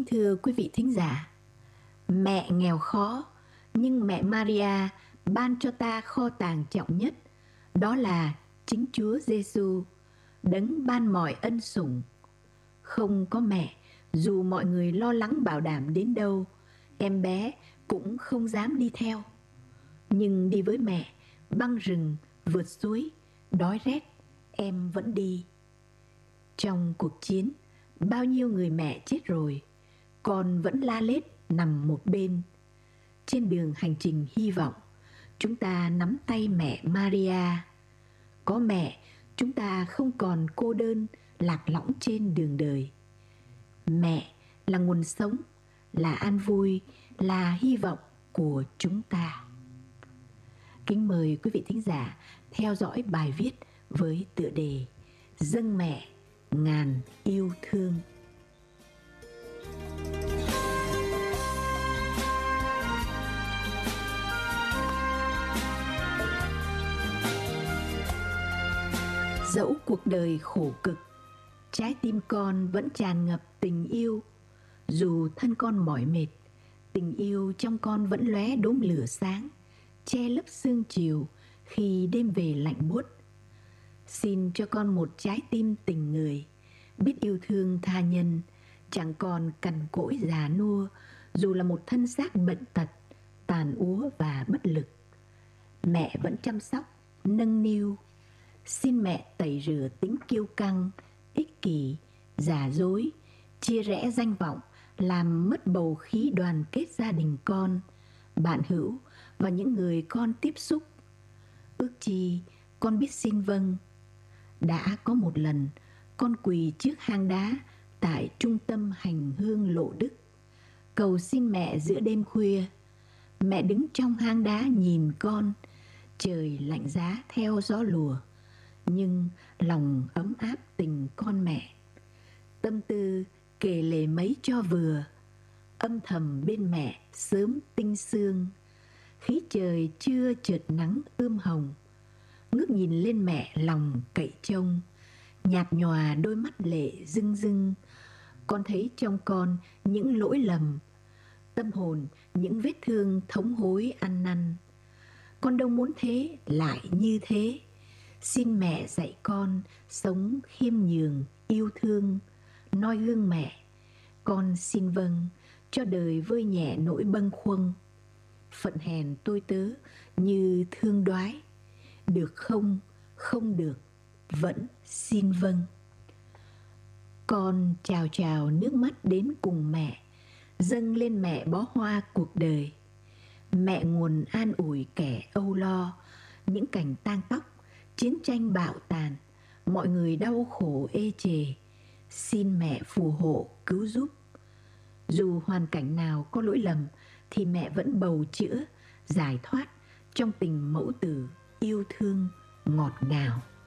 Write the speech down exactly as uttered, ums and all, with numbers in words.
thưa quý vị thính giả, mẹ nghèo khó, nhưng mẹ Maria ban cho ta kho tàng trọng nhất, đó là chính Chúa Giêsu, đấng ban mọi ân sủng. Không có mẹ, dù mọi người lo lắng bảo đảm đến đâu, em bé cũng không dám đi theo. Nhưng đi với mẹ, băng rừng, vượt suối, đói rét, em vẫn đi. Trong cuộc chiến, bao nhiêu người mẹ chết rồi, con vẫn la lết nằm một bên. Trên đường hành trình hy vọng, chúng ta nắm tay mẹ Maria. Có mẹ, chúng ta không còn cô đơn, lạc lõng trên đường đời. Mẹ là nguồn sống, là an vui, là hy vọng của chúng ta. Kính mời quý vị thính giả theo dõi bài viết với tựa đề Dâng mẹ ngàn yêu thương. Dẫu cuộc đời khổ cực, trái tim con vẫn tràn ngập tình yêu. Dù thân con mỏi mệt, tình yêu trong con vẫn lóe đốm lửa sáng, che lấp sương chiều khi đêm về lạnh buốt. Xin cho con một trái tim tình người, biết yêu thương tha nhân, chẳng còn cằn cỗi già nua, dù là một thân xác bệnh tật, tàn úa và bất lực. Mẹ vẫn chăm sóc, nâng niu. Xin mẹ tẩy rửa tính kiêu căng, ích kỷ, giả dối, chia rẽ danh vọng, làm mất bầu khí đoàn kết gia đình con, bạn hữu và những người con tiếp xúc. Ước chi con biết xin vâng. Đã có một lần con quỳ trước hang đá tại trung tâm hành hương Lộ Đức, cầu xin mẹ giữa đêm khuya. Mẹ đứng trong hang đá nhìn con, trời lạnh giá theo gió lùa, nhưng lòng ấm áp tình con mẹ. Tâm tư kể lể mấy cho vừa, âm thầm bên mẹ sớm tinh sương. Khí trời chưa chợt nắng ươm hồng, ngước nhìn lên mẹ lòng cậy trông. Nhạt nhòa đôi mắt lệ rưng rưng, con thấy trong con những lỗi lầm, tâm hồn những vết thương thống hối ăn năn. Con đâu muốn thế lại như thế. Xin mẹ dạy con sống khiêm nhường yêu thương, noi gương mẹ. Con xin vâng, cho đời vơi nhẹ nỗi bâng khuâng. Phận hèn tôi tớ như thương đoái, được không, không được, vẫn xin vâng. Con trào trào nước mắt đến cùng mẹ, dâng lên mẹ bó hoa cuộc đời. Mẹ nguồn an ủi kẻ âu lo, những cảnh tang tóc, chiến tranh bạo tàn, mọi người đau khổ ê chề. Xin mẹ phù hộ cứu giúp. Dù hoàn cảnh nào có lỗi lầm, thì mẹ vẫn bầu chữa, giải thoát trong tình mẫu tử yêu thương ngọt ngào.